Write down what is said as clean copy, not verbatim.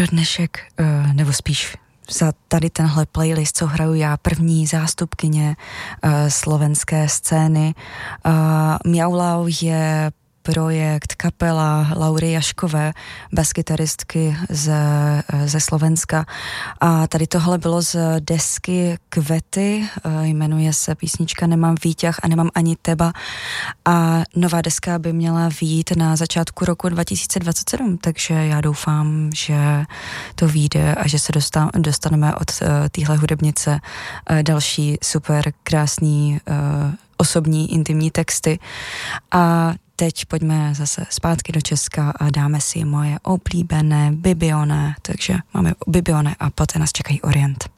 pro dnešek, nebo spíš za tady tenhle playlist, co hraju já, první zástupkyně slovenské scény. Miaulau je projekt, kapela Laury Jaškové, baskytaristky ze Slovenska. A tady tohle bylo z desky Kvety, jmenuje se písnička Nemám výťah a nemám ani teba. A nová deska by měla vyjít na začátku roku 2027, takže já doufám, že to vyjde a že se dostaneme od téhle hudebnice další super krásný osobní, intimní texty. A teď pojďme zase zpátky do Česka a dáme si moje oblíbené Bibione, takže máme Bibione a poté nás čekají Orient.